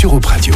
sur Europe Radio.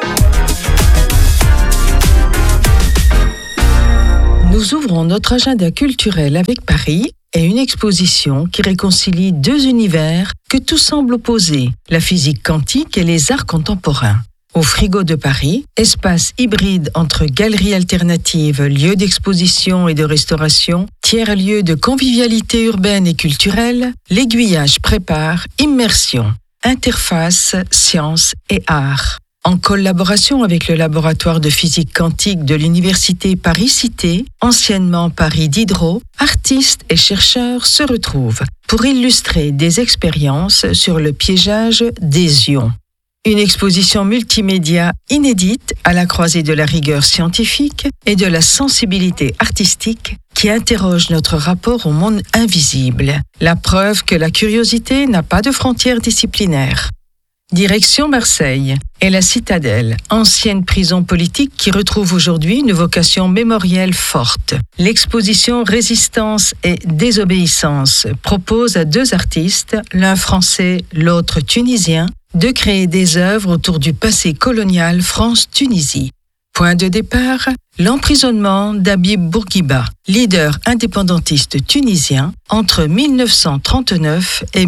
Nous ouvrons notre agenda culturel avec Paris et une exposition qui réconcilie deux univers que tout semble opposer, la physique quantique et les arts contemporains. Au Frigo de Paris, espace hybride entre galeries alternatives, lieux d'exposition et de restauration, tiers-lieux de convivialité urbaine et culturelle, l'aiguillage prépare immersion, interface, sciences et arts. En collaboration avec le laboratoire de physique quantique de l'université Paris-Cité, anciennement Paris Diderot, artistes et chercheurs se retrouvent pour illustrer des expériences sur le piégeage des ions. Une exposition multimédia inédite à la croisée de la rigueur scientifique et de la sensibilité artistique qui interroge notre rapport au monde invisible, la preuve que la curiosité n'a pas de frontières disciplinaires. Direction Marseille et la Citadelle, ancienne prison politique qui retrouve aujourd'hui une vocation mémorielle forte. L'exposition Résistance et désobéissance propose à deux artistes, l'un français, l'autre tunisien, de créer des œuvres autour du passé colonial France-Tunisie. Point de départ, l'emprisonnement d'Habib Bourguiba, leader indépendantiste tunisien, entre 1939 et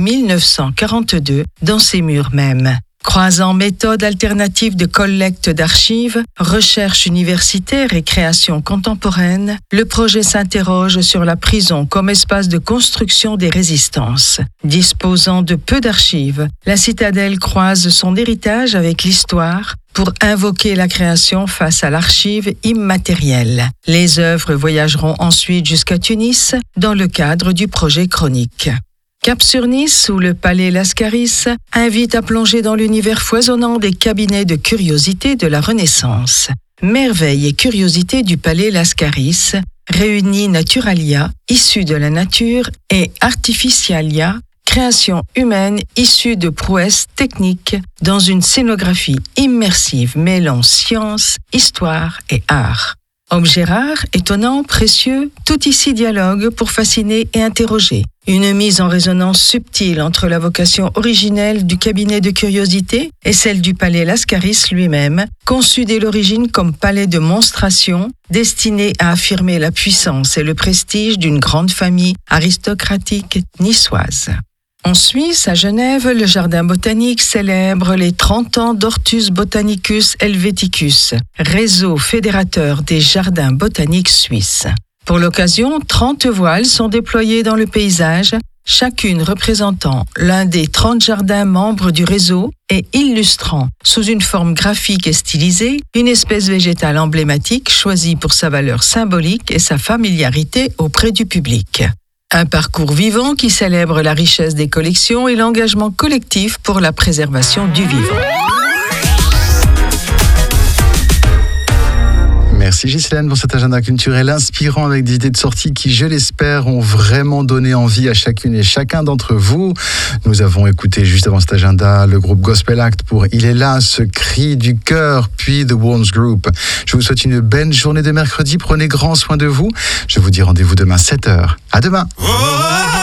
1942, dans ses murs mêmes. Croisant méthodes alternatives de collecte d'archives, recherche universitaire et création contemporaine, le projet s'interroge sur la prison comme espace de construction des résistances. Disposant de peu d'archives, la Citadelle croise son héritage avec l'histoire pour invoquer la création face à l'archive immatérielle. Les œuvres voyageront ensuite jusqu'à Tunis dans le cadre du projet Chronique. Cap-sur-Nice, où le palais Lascaris invite à plonger dans l'univers foisonnant des cabinets de curiosité de la Renaissance. Merveille et curiosité du palais Lascaris réunit Naturalia, issue de la nature, et Artificialia, création humaine issue de prouesses techniques dans une scénographie immersive mêlant science, histoire et art. Objets rares, étonnants, précieux, tout ici dialogue pour fasciner et interroger. Une mise en résonance subtile entre la vocation originelle du cabinet de curiosité et celle du palais Lascaris lui-même, conçu dès l'origine comme palais de monstration, destiné à affirmer la puissance et le prestige d'une grande famille aristocratique niçoise. En Suisse, à Genève, le jardin botanique célèbre les 30 ans d'Hortus Botanicus Helveticus, réseau fédérateur des jardins botaniques suisses. Pour l'occasion, 30 voiles sont déployées dans le paysage, chacune représentant l'un des 30 jardins membres du réseau et illustrant, sous une forme graphique et stylisée, une espèce végétale emblématique choisie pour sa valeur symbolique et sa familiarité auprès du public. Un parcours vivant qui célèbre la richesse des collections et l'engagement collectif pour la préservation du vivant. Merci Ghislaine pour cet agenda culturel inspirant avec des idées de sortie qui, je l'espère, ont vraiment donné envie à chacune et chacun d'entre vous. Nous avons écouté juste avant cet agenda le groupe Gospel Act pour Il est là, ce cri du cœur, puis The Worms Group. Je vous souhaite une belle journée de mercredi. Prenez grand soin de vous. Je vous dis rendez-vous demain 7h. À demain.